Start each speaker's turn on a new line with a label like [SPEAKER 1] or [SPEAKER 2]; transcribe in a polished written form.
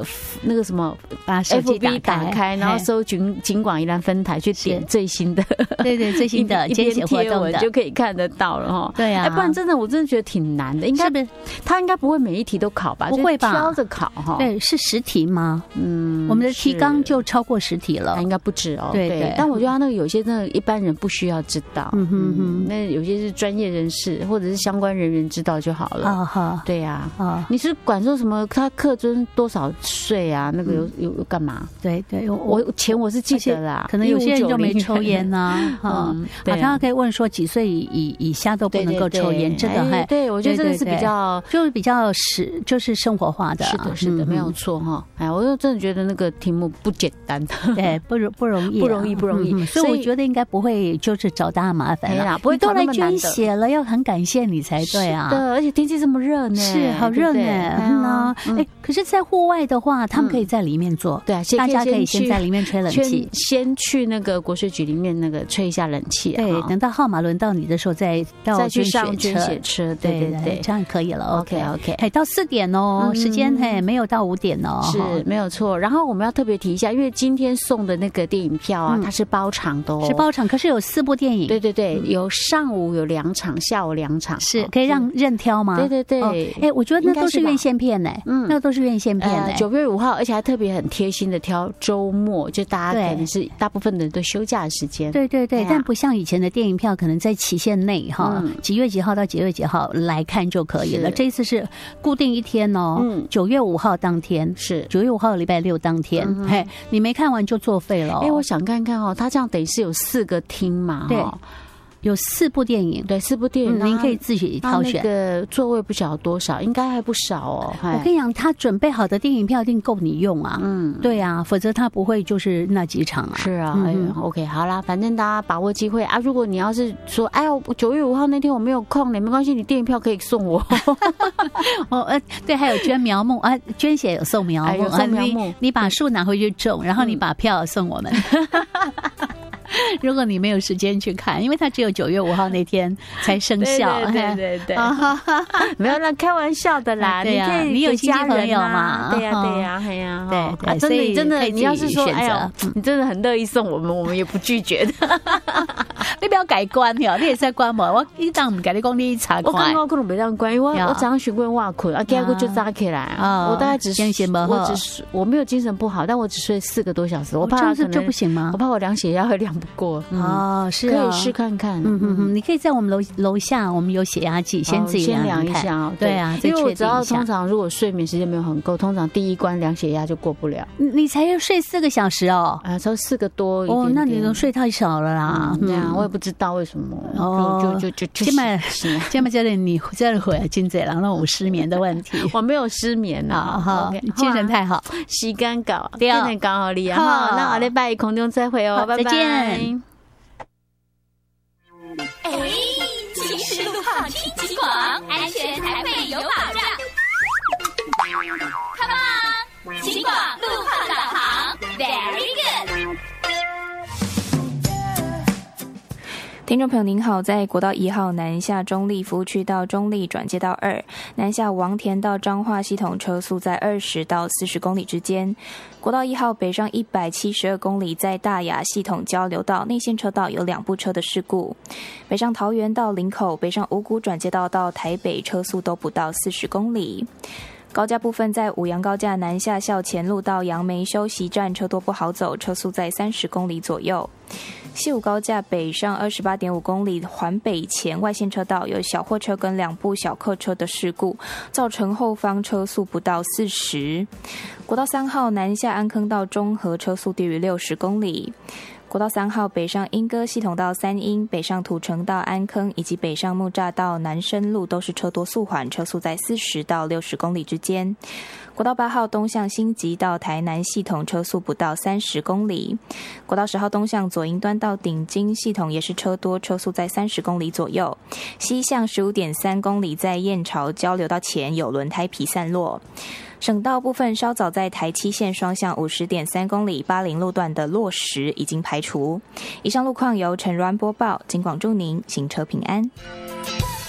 [SPEAKER 1] 那个什么，
[SPEAKER 2] 把手机
[SPEAKER 1] FB 打开，然后搜警广宜兰分台去点最新的，
[SPEAKER 2] 对对，最新的捐血活动的
[SPEAKER 1] 就可以看得到了哈。
[SPEAKER 2] 对啊，
[SPEAKER 1] 不然真的我真的觉得挺难的，应该他应该不会每一题都考吧？
[SPEAKER 2] 不会吧？
[SPEAKER 1] 挑着考哈。
[SPEAKER 2] 对，是10题吗？我们的提纲就超过10题了，
[SPEAKER 1] 应该不止哦。
[SPEAKER 2] 对，
[SPEAKER 1] 但我觉得他那个有些真的一般人不需要知道，那有些是专业人士或者是相关人员知道就好了。对呀，你是管说什么？他课尊多少岁啊？那个有干嘛？
[SPEAKER 2] 对，
[SPEAKER 1] 我是记得啦，
[SPEAKER 2] 可能有些人就没抽烟呐。他可以问说几岁以下都不能够抽烟，这个
[SPEAKER 1] 对，我觉得这个是
[SPEAKER 2] 比较就是生活化的。
[SPEAKER 1] 是的，没有错哈。我就真的觉得那个题目不简单，
[SPEAKER 2] 对，不容易，所以我觉得应该不会就是找大家麻烦了。你都来捐血了，要很感谢你才对啊。
[SPEAKER 1] 对，而且天气这么热呢，
[SPEAKER 2] 是好热呢。可是，在户外的话，他们可以在里面做，
[SPEAKER 1] 对啊，
[SPEAKER 2] 大家可以先在里面吹冷气，
[SPEAKER 1] 先去那个国税局里面那个吹一下冷气。
[SPEAKER 2] 对，等到号码轮到你的时候，再
[SPEAKER 1] 去上捐血车。对，
[SPEAKER 2] 这样可以了。OK，到4点哦，时间没有到5点哦，
[SPEAKER 1] 是没有错。然后我们要特别提一下，因为今天送的那个电影票啊，它是包场的哦，
[SPEAKER 2] 是包场，可是有4部电影。
[SPEAKER 1] 对，有上午有2场，下午2场，
[SPEAKER 2] 是可以让任挑吗？对，我觉得那都是院线片呢，那都是院线片呢。
[SPEAKER 1] 9月5号，而且还特别很贴心的挑周末，就大家可能是大部分的人都休假的时间。
[SPEAKER 2] 对，但不像以前的电影票，可能在期限内哈，几月几号到几月几号来看就可以了。这一次是固定一天哦，9月5号当天，是9月5号礼拜6当天。你没看完就作废了。
[SPEAKER 1] 我想看看哦，他这样等于是有4个厅嘛，
[SPEAKER 2] 对。有4部电影，
[SPEAKER 1] 对，4部电影，
[SPEAKER 2] 您可以自己挑选。
[SPEAKER 1] 那个座位不晓得多少，应该还不少哦。
[SPEAKER 2] 我跟你讲，他准备好的电影票一定够你用啊。对啊，否则他不会就是那几场啊。
[SPEAKER 1] 是啊，OK， 好啦，反正大家把握机会啊。如果你要是说，哎呀，9月5号那天我没有空，没关系，你电影票可以送我。
[SPEAKER 2] 对，还有捐苗木啊，捐血有送苗木，
[SPEAKER 1] 送苗木，
[SPEAKER 2] 你把树拿回去种，然后你把票送我们。如果你没有时间去看，因为它只有9月5号那天才生效。
[SPEAKER 1] 对，没有啦，开玩笑的啦。
[SPEAKER 2] 对呀，你有亲戚朋友嘛？
[SPEAKER 1] 对呀，对，真的，你要是说，哎呀，你真的很乐意送我们也不拒绝的。
[SPEAKER 2] 你不要改观哟，你也在观嘛？我一当唔改你讲你查看。
[SPEAKER 1] 我刚刚可能没当关，因为我早上学过挖困啊，第二个就扎起来。我大概我没有精神不好，但我只睡4个多小时。我怕可能
[SPEAKER 2] 就不行吗？
[SPEAKER 1] 我怕我量血压会量不过。
[SPEAKER 2] 是
[SPEAKER 1] 可以试看看。
[SPEAKER 2] 你可以在我们楼下，我们有血压计，先自己
[SPEAKER 1] 量一下。对啊，因为我知道通常如果睡眠时间没有很够，通常第一关量血压就过不了。
[SPEAKER 2] 你才睡4个小时哦？
[SPEAKER 1] 才4个多一点点。
[SPEAKER 2] 那你都睡太少了啦。
[SPEAKER 1] 对啊，我也不知道为什么。就
[SPEAKER 2] 今麦这里你这会真济人那有失眠的问题。
[SPEAKER 1] 我没有失眠啊，
[SPEAKER 2] 精神太好，
[SPEAKER 1] 时间到，今天刚好你啊。那下礼拜空中再会哦，拜拜。
[SPEAKER 2] 再见。
[SPEAKER 3] 行驶路况听警广，安全才会有保障。Come on， 警广路况导航 ，Very good。
[SPEAKER 4] 听众朋友您好，在国道1号南下中立服务区到中立转接道2，南下王田到彰化系统车速在20到40公里之间。国道1号北上172公里，在大雅系统交流道内线车道有2部车的事故。北上桃园到林口，北上五股转接道到台北车速都不到40公里。高架部分在五杨高架南下校前路到杨梅休息站车多不好走，车速在30公里左右。西武高架北上28.5公里环北前外线车道有小货车跟2部小客车的事故，造成后方车速不到40。国道3号南下安坑到中和车速低于60公里。国道3号北上莺歌系统到三鶯，北上土城到安坑以及北上木栅到南深路都是车多速缓，车速在40到60公里之间。国道8号东向新集到台南系统车速不到30公里。国道10号东向左营端到顶金系统也是车多，车速在30公里左右。西向 15.3 公里在燕巢交流道前有轮胎皮散落。省道部分稍早在台七线双向 50.3 公里巴陵路段的落石已经排除。以上路况由陈软播报，警广祝您行车平安。